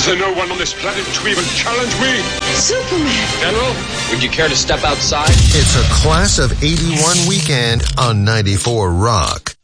Is there no one on this planet to even challenge me? Superman. General, would you care to step outside? It's a Class of 81 weekend on 94 Rock.